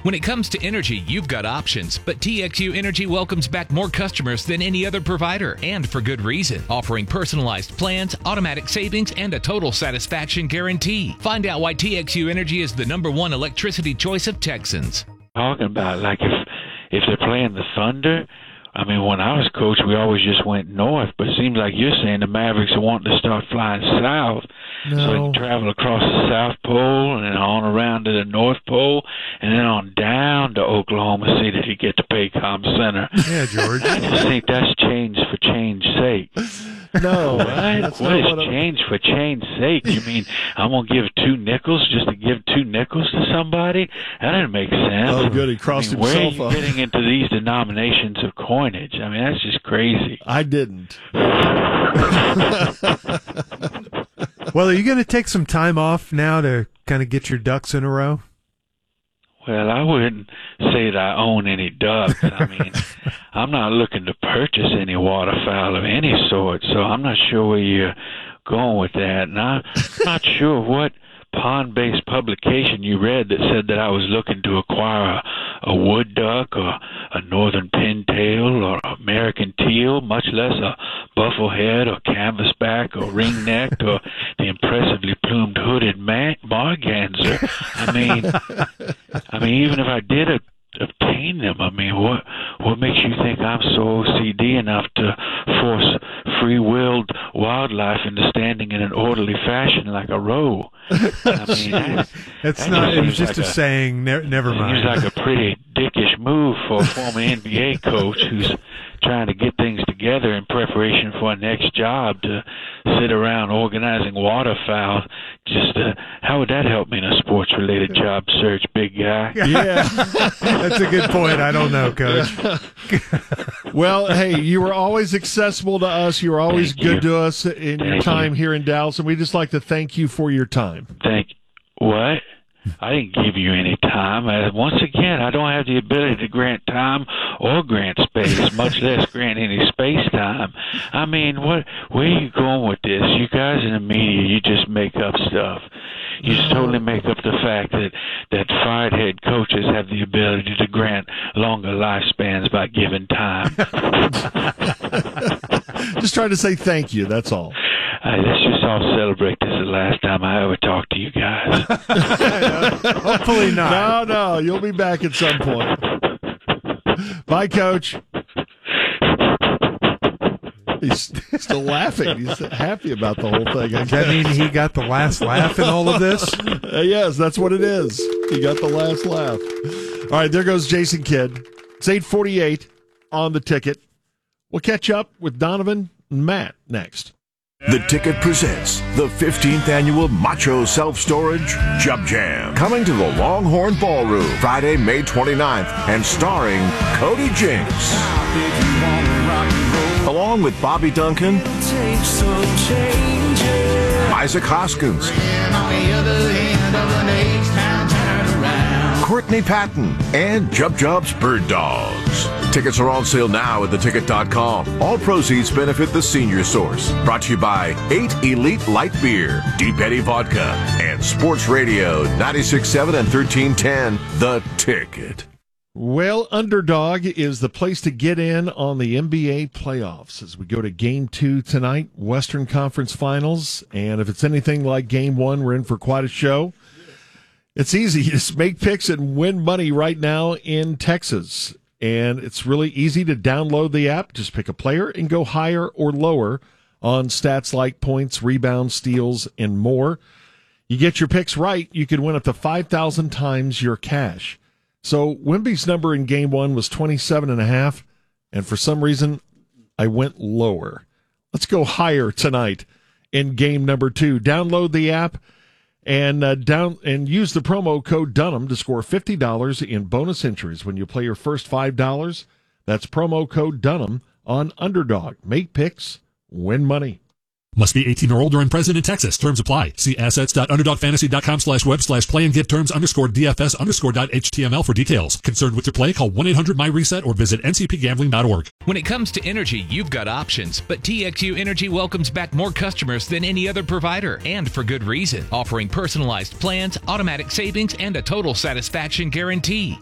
When it comes to energy, you've got options, but TXU Energy welcomes back more customers than any other provider, and for good reason, offering personalized plans, automatic savings, and a total satisfaction guarantee. Find out why TXU Energy is the #1 electricity choice of Texans. Talking about, like, if they're playing the Thunder, I mean, when I was coach, we always just went north, but it seems like you're saying the Mavericks are wanting to start flying south. No. So they can travel across the South Pole and then on around to the North Pole and then on down to Oklahoma City to get to Paycom Center. Yeah, George. I just think that's change for change's sake. No. What? What is change for change's sake? You mean I'm going to give 2 nickels just to give 2 nickels to somebody? That doesn't make sense. Oh, good. He crossed Where are himself you up. getting into these denominations of coinage? I mean, that's just crazy. I didn't. Well, are you going to take some time off now to kind of get your ducks in a row? Well, I wouldn't say that I own any ducks. I mean, I'm not looking to purchase any waterfowl of any sort, so I'm not sure where you're going with that. And I'm not sure what pond-based publication you read that said that I was looking to acquire a wood duck or a northern pintail or American teal, much less a bufflehead or canvasback or ringnecked or the impressively plumed hooded marganser. I mean, even if I did obtain them, I mean, what makes you think I'm so OCD enough to force free-willed wildlife into standing in an orderly fashion like a row? I mean, It's not. It was just a saying. Never mind. Seems like a pretty dickish move for a former NBA coach who's trying to get things together in preparation for a next job to sit around organizing waterfowl. Just how would that help me in a sports-related job search, big guy? Yeah. That's a good point. I don't know, Coach. Well, hey, you were always accessible to us. You were always Thank good you. to us in your Thank time you. here in Dallas, and we just like to thank you for your time. What? I didn't give you any time. Once again, I don't have the ability to grant time or grant space, much less grant any space time. I mean, where are you going with this? You guys in the media, you just make up stuff. You just totally make up the fact that fired head coaches have the ability to grant longer lifespans by giving time. Just trying to say thank you, that's all. Let's just all celebrate this is the last time I ever talk to you guys. Hopefully not. No, you'll be back at some point. Bye, Coach. He's still laughing. He's happy about the whole thing. Does that mean he got the last laugh in all of this? Yes, that's what it is. He got the last laugh. All right, there goes Jason Kidd. It's 8:48 on the ticket. We'll catch up with Donovan and Matt next. The Ticket presents the 15th annual Macho Self-Storage Jub Jam. Coming to the Longhorn Ballroom Friday, May 29th, and starring Cody Jinks. Along with Bobby Duncan, Isaac Hoskins, Courtney Patton, and Jub Jub's Bird Dogs. Tickets are on sale now at theticket.com. All proceeds benefit the Senior Source. Brought to you by 8 Elite Light Beer, Deep Eddy Vodka, and Sports Radio 96.7 and 1310. The Ticket. Well, Underdog is the place to get in on the NBA playoffs as we go to Game 2 tonight, Western Conference Finals. And if it's anything like Game 1, we're in for quite a show. It's easy. You just make picks and win money right now in Texas. And it's really easy to download the app. Just pick a player and go higher or lower on stats like points, rebounds, steals, and more. You get your picks right, you could win up to 5,000 times your cash. So Wemby's number in Game 1 was 27.5, and for some reason, I went lower. Let's go higher tonight in Game number 2. Download the app and use the promo code Dunham to score $50 in bonus entries when you play your first $5. That's promo code Dunham on Underdog. Make picks, win money. Must be 18 or older and present in Texas. Terms apply. See assets.underdogfantasy.com/web/play and give terms _DFS_.html for details. Concerned with your play? Call 1-800-MY-RESET or visit ncpgambling.org. When it comes to energy, you've got options, but TXU Energy welcomes back more customers than any other provider, and for good reason, offering personalized plans, automatic savings, and a total satisfaction guarantee.